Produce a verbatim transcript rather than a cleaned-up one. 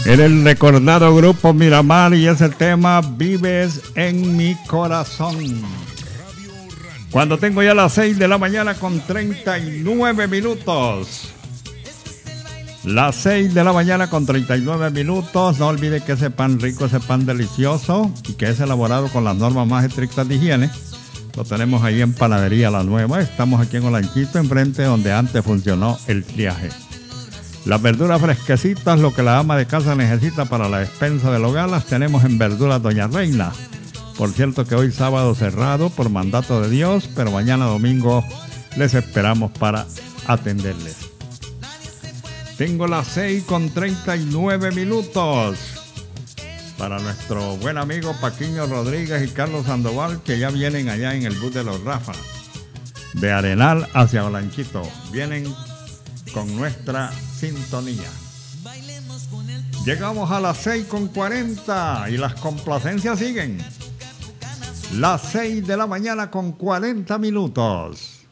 En el recordado grupo Miramar y ese tema Vives en mi corazón. Cuando tengo ya las seis de la mañana con treinta y nueve minutos. Las seis de la mañana con treinta y nueve minutos. No olvide que ese pan rico, ese pan delicioso y que es elaborado con las normas más estrictas de higiene, lo tenemos ahí en Panadería La Nueva. Estamos aquí en Olanchito, enfrente donde antes funcionó el triaje. Las verduras fresquecitas, lo que la ama de casa necesita para la despensa del hogar, las tenemos en Verduras Doña Reina. Por cierto que hoy sábado cerrado por mandato de Dios, pero mañana domingo les esperamos para atenderles. Tengo las seis con treinta y nueve minutos para nuestro buen amigo Paquiño Rodríguez y Carlos Sandoval, que ya vienen allá en el bus de los Rafa, de Arenal hacia Olanchito. Vienen con nuestra sintonía. Llegamos a las seis con cuarenta y las complacencias siguen. Las seis de la mañana con cuarenta minutos.